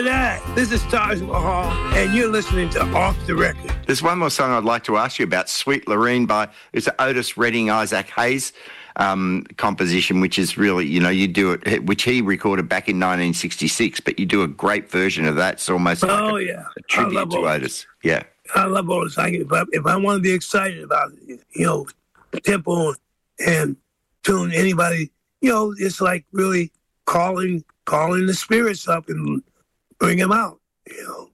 This is Taj Mahal, and you're listening to Off the Record. There's one more song I'd like to ask you about, Sweet Lorraine by Otis Redding, Isaac Hayes composition, which is really, you do it, which he recorded back in 1966, but you do a great version of that. It's almost like a tribute to Otis. Yeah. I love Otis. If I want to be excited about it, tempo and tune, anybody, it's like really calling the spirits up and bring them out,